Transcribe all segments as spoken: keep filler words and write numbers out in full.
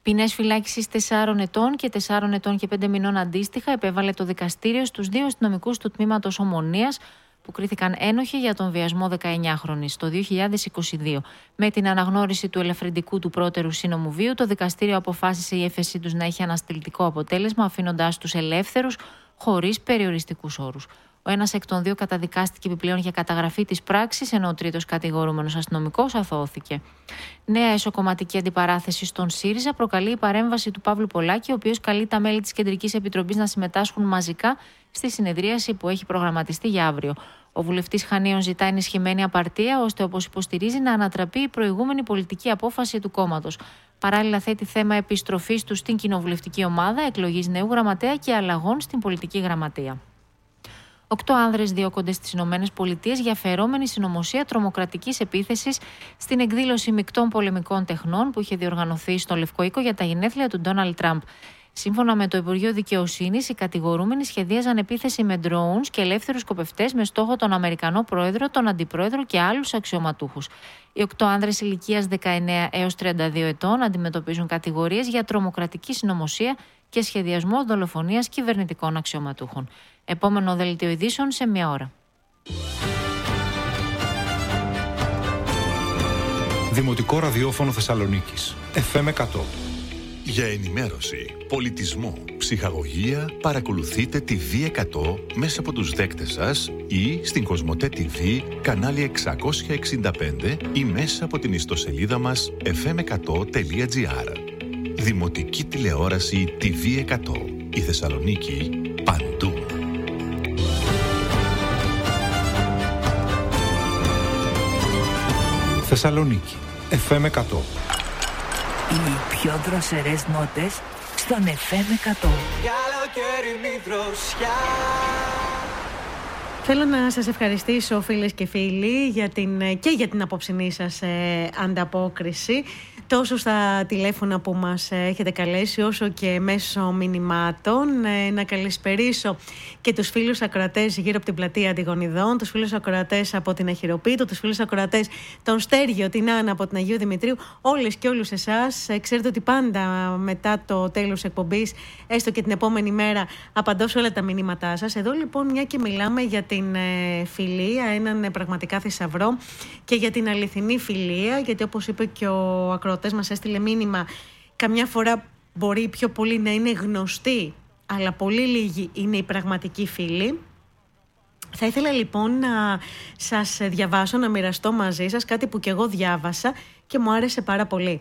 Ποινές φυλάκισης τεσσάρων ετών και τεσσάρων ετών και πέντε μηνών αντίστοιχα επέβαλε το δικαστήριο στους δύο αστυνομικούς του τμήματος Ομονίας που κρίθηκαν ένοχοι για τον βιασμό δεκαεννιάχρονης το δύο χιλιάδες είκοσι δύο. Με την αναγνώριση του ελαφρυντικού του πρώτερου σύνομου βίου, το δικαστήριο αποφάσισε η έφεσή τους να έχει αναστηλτικό αποτέλεσμα, αφήνοντάς τους ελεύθερους χωρίς περιοριστικούς όρους. Ο ένας εκ των δύο καταδικάστηκε επιπλέον για καταγραφή της πράξης, ενώ ο τρίτος κατηγορούμενος αστυνομικός αθώθηκε. Νέα εσωκομματική αντιπαράθεση στον ΣΥΡΙΖΑ προκαλεί η παρέμβαση του Παύλου Πολάκη, ο οποίος καλεί τα μέλη της Κεντρικής Επιτροπής να συμμετάσχουν μαζικά στη συνεδρίαση που έχει προγραμματιστεί για αύριο. Ο βουλευτής Χανίων ζητά ενισχυμένη απαρτία, ώστε, όπως υποστηρίζει, να ανατραπεί η προηγούμενη πολιτική απόφαση του κόμματος. Παράλληλα, θέτει θέμα επιστροφής του στην κοινοβουλευτική ομάδα, εκλογής νέου γραμματέα και αλλαγών στην πολιτική γραμματεία. Οκτώ άνδρες διώκονται στις Ηνωμένες Πολιτείες για φερόμενη συνωμοσία τρομοκρατικής επίθεσης στην εκδήλωση μεικτών πολεμικών τεχνών που είχε διοργανωθεί στο Λευκό Οίκο για τα γενέθλια του Ντόναλντ Τραμπ. Σύμφωνα με το Υπουργείο Δικαιοσύνης, οι κατηγορούμενοι σχεδίαζαν επίθεση με drones και ελεύθερους σκοπευτές με στόχο τον Αμερικανό Πρόεδρο, τον Αντιπρόεδρο και άλλους αξιωματούχους. Οι οκτώ άνδρες ηλικίας δεκαεννέα έως τριάντα δύο ετών αντιμετωπίζουν κατηγορίες για τρομοκρατική συνωμοσία και σχεδιασμό δολοφονίας κυβερνητικών αξιωματούχων. Επόμενο δελτίο ειδήσεων σε μία ώρα. Δημοτικό ραδιόφωνο Θεσσαλονίκης. εφ εμ εκατό. Για ενημέρωση, πολιτισμό, ψυχαγωγία, παρακολουθείτε τη βι εκατό μέσα από τους δέκτες σας ή στην Κοσμοτέ τι βι, κανάλι εξακόσια εξήντα πέντε ή μέσα από την ιστοσελίδα μας εφ εμ εκατό τελεία τζι άρ. Δημοτική τηλεόραση τι βι εκατό. Η Θεσσαλονίκη παντού. Θεσσαλονίκη, εφ εμ εκατό. Οι πιο δροσερές νότες στον εφ εμ εκατό. Θέλω να σας ευχαριστήσω, φίλες και φίλοι, για την, και για την απόψινή σας ε, ανταπόκριση, τόσο στα τηλέφωνα που μας έχετε καλέσει, όσο και μέσω μηνυμάτων. Ε, να καλησπερίσω και τους φίλους ακροατές γύρω από την πλατεία Αντιγονιδών, τους φίλους ακροατές από την Αχυροπύτου, τους φίλους ακροατές τον Στέργιο, την Άννα από την Αγίου Δημητρίου, όλες και όλους εσάς. Ε, ξέρετε ότι πάντα μετά το τέλος εκπομπής, έστω και την επόμενη μέρα, απαντώ σε όλα τα μηνύματά σας. Εδώ λοιπόν, μια και μιλάμε για την την φιλία, έναν πραγματικά θησαυρό, και για την αληθινή φιλία, γιατί όπως είπε και ο ακροατές μας έστειλε μήνυμα, καμιά φορά μπορεί πιο πολύ να είναι γνωστή, αλλά πολύ λίγοι είναι οι πραγματικοί φίλοι. Θα ήθελα λοιπόν να σας διαβάσω, να μοιραστώ μαζί σας κάτι που και εγώ διάβασα και μου άρεσε πάρα πολύ.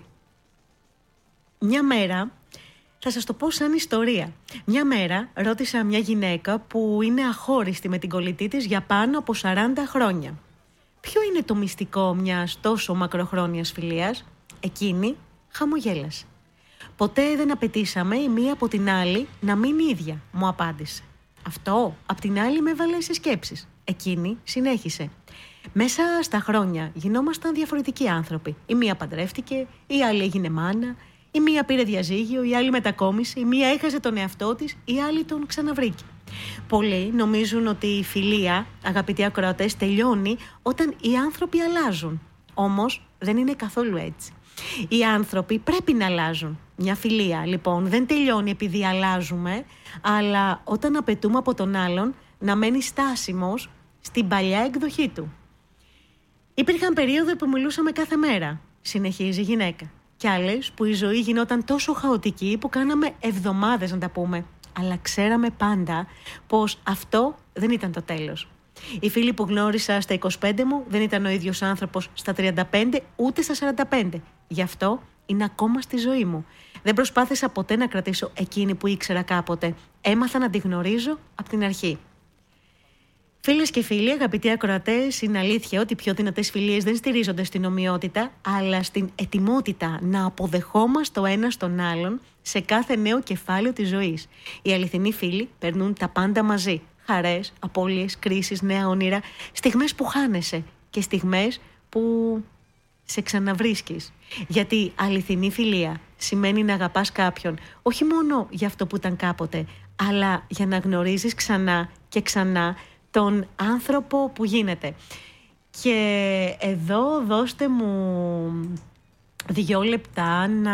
Μια μέρα, θα σας το πω σαν ιστορία. Μια μέρα ρώτησα μια γυναίκα που είναι αχώριστη με την κολλητή της για πάνω από σαράντα χρόνια. Ποιο είναι το μυστικό μιας τόσο μακροχρόνιας φιλίας? Εκείνη χαμογέλασε. Ποτέ δεν απαιτήσαμε η μία από την άλλη να μείνει ίδια, μου απάντησε. Αυτό απ' την άλλη με έβαλε σε σκέψεις. Εκείνη συνέχισε. Μέσα στα χρόνια γινόμασταν διαφορετικοί άνθρωποι. Η μία παντρεύτηκε, η άλλη έγινε μάνα. Η μία πήρε διαζύγιο, η άλλη μετακόμισε, η μία έχασε τον εαυτό της, η άλλη τον ξαναβρήκε. Πολλοί νομίζουν ότι η φιλία, αγαπητοί ακροατές, τελειώνει όταν οι άνθρωποι αλλάζουν. Όμως δεν είναι καθόλου έτσι. Οι άνθρωποι πρέπει να αλλάζουν. Μια φιλία λοιπόν δεν τελειώνει επειδή αλλάζουμε, αλλά όταν απαιτούμε από τον άλλον να μένει στάσιμος στην παλιά εκδοχή του. Υπήρχαν περίοδοι που μιλούσαμε κάθε μέρα, συνεχίζει η γυναίκα. Κι άλλες που η ζωή γινόταν τόσο χαοτική που κάναμε εβδομάδες να τα πούμε. Αλλά ξέραμε πάντα πως αυτό δεν ήταν το τέλος. Οι φίλοι που γνώρισα στα είκοσι πέντε μου δεν ήταν ο ίδιος άνθρωπος στα τριάντα πέντε ούτε στα σαράντα πέντε. Γι' αυτό είναι ακόμα στη ζωή μου. Δεν προσπάθησα ποτέ να κρατήσω εκείνη που ήξερα κάποτε. Έμαθα να τη γνωρίζω από την αρχή. Φίλες και φίλοι, αγαπητοί ακροατές, είναι αλήθεια ότι οι πιο δυνατές φιλίες δεν στηρίζονται στην ομοιότητα, αλλά στην ετοιμότητα να αποδεχόμαστε ο ένας τον άλλον σε κάθε νέο κεφάλαιο της ζωής. Οι αληθινοί φίλοι περνούν τα πάντα μαζί. Χαρές, απώλειες, κρίσεις, νέα όνειρα, στιγμές που χάνεσαι και στιγμές που σε ξαναβρίσκεις. Γιατί αληθινή φιλία σημαίνει να αγαπάς κάποιον, όχι μόνο για αυτό που ήταν κάποτε, αλλά για να γνωρίζεις ξανά και ξανά τον άνθρωπο που γίνεται. Και εδώ δώστε μου δύο λεπτά να